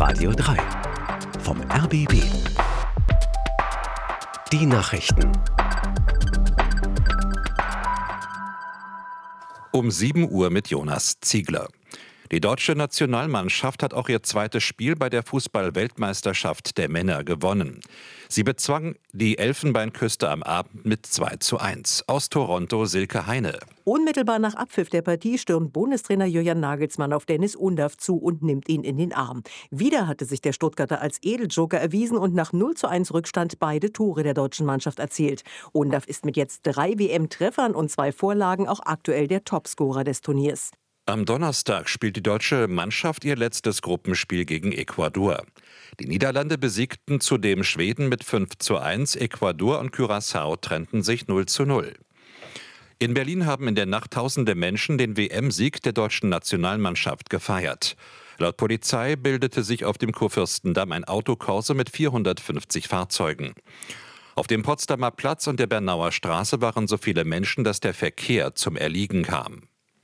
Radio 3 vom RBB. Die Nachrichten. Um 7 Uhr mit Jonas Ziegler. Die deutsche Nationalmannschaft hat auch ihr zweites Spiel bei der Fußball-Weltmeisterschaft der Männer gewonnen. Sie bezwang die Elfenbeinküste am Abend mit 2:1. Aus Toronto Silke Heine. Unmittelbar nach Abpfiff der Partie stürmt Bundestrainer Julian Nagelsmann auf Dennis Undav zu und nimmt ihn in den Arm. Wieder hatte sich der Stuttgarter als Edeljoker erwiesen und nach 0:1 Rückstand beide Tore der deutschen Mannschaft erzielt. Undav ist mit jetzt 3 WM-Treffern und 2 Vorlagen auch aktuell der Topscorer des Turniers. Am Donnerstag spielt die deutsche Mannschaft ihr letztes Gruppenspiel gegen Ecuador. Die Niederlande besiegten zudem Schweden mit 5:1, Ecuador und Curaçao trennten sich 0:0. In Berlin haben in der Nacht tausende Menschen den WM-Sieg der deutschen Nationalmannschaft gefeiert. Laut Polizei bildete sich auf dem Kurfürstendamm ein Autokorso mit 450 Fahrzeugen. Auf dem Potsdamer Platz und der Bernauer Straße waren so viele Menschen, dass der Verkehr zum Erliegen kam.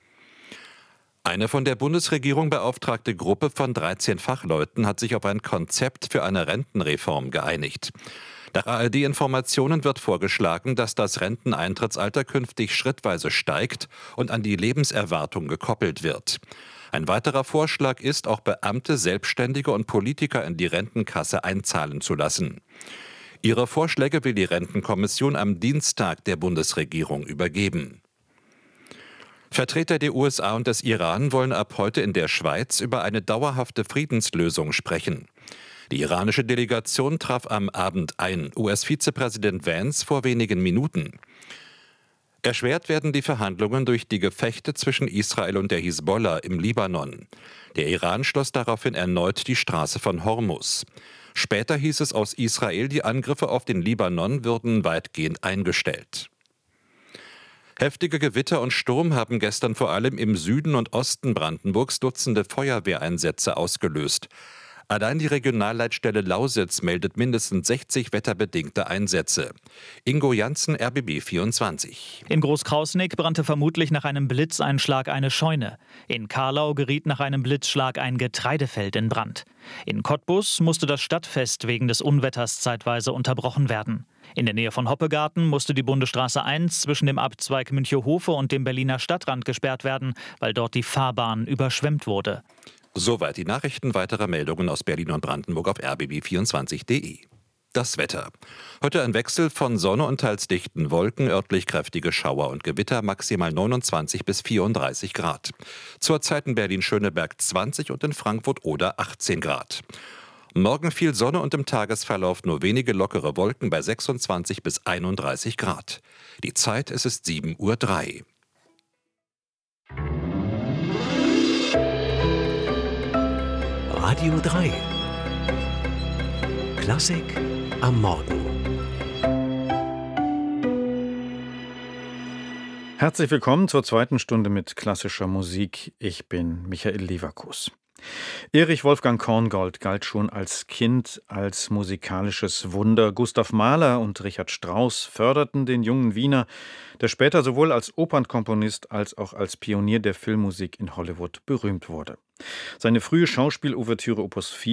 Eine von der Bundesregierung beauftragte Gruppe von 13 Fachleuten hat sich auf ein Konzept für eine Rentenreform geeinigt. Nach ARD-Informationen wird vorgeschlagen, dass das Renteneintrittsalter künftig schrittweise steigt und an die Lebenserwartung gekoppelt wird. Ein weiterer Vorschlag ist, auch Beamte, Selbstständige und Politiker in die Rentenkasse einzahlen zu lassen. Ihre Vorschläge will die Rentenkommission am Dienstag der Bundesregierung übergeben. Vertreter der USA und des Iran wollen ab heute in der Schweiz über eine dauerhafte Friedenslösung sprechen. Die iranische Delegation traf am Abend ein, US-Vizepräsident Vance vor wenigen Minuten. Erschwert werden die Verhandlungen durch die Gefechte zwischen Israel und der Hisbollah im Libanon. Der Iran schloss daraufhin erneut die Straße von Hormuz. Später hieß es aus Israel, die Angriffe auf den Libanon würden weitgehend eingestellt. Heftige Gewitter und Sturm haben gestern vor allem im Süden und Osten Brandenburgs Dutzende Feuerwehreinsätze ausgelöst. Allein die Regionalleitstelle Lausitz meldet mindestens 60 wetterbedingte Einsätze. Ingo Janssen, RBB 24. In Großkrausnick brannte vermutlich nach einem Blitzeinschlag eine Scheune. In Karlau geriet nach einem Blitzschlag ein Getreidefeld in Brand. In Cottbus musste das Stadtfest wegen des Unwetters zeitweise unterbrochen werden. In der Nähe von Hoppegarten musste die Bundesstraße 1 zwischen dem Abzweig Münchehofe und dem Berliner Stadtrand gesperrt werden, weil dort die Fahrbahn überschwemmt wurde. Soweit die Nachrichten. Weitere Meldungen aus Berlin und Brandenburg auf rbb24.de. Das Wetter. Heute ein Wechsel von Sonne und teils dichten Wolken, örtlich kräftige Schauer und Gewitter, maximal 29 bis 34 Grad. Zurzeit in Berlin-Schöneberg 20 und in Frankfurt oder 18 Grad. Morgen viel Sonne und im Tagesverlauf nur wenige lockere Wolken bei 26 bis 31 Grad. Die Zeit, es ist 7:03 Uhr. Radio 3 Klassik am Morgen. Herzlich willkommen zur zweiten Stunde mit klassischer Musik. Ich bin Michael Leverkus. Erich Wolfgang Korngold galt schon als Kind als musikalisches Wunder. Gustav Mahler und Richard Strauss förderten den jungen Wiener, der später sowohl als Opernkomponist als auch als Pionier der Filmmusik in Hollywood berühmt wurde. Seine frühe Schauspielouvertüre Opus 4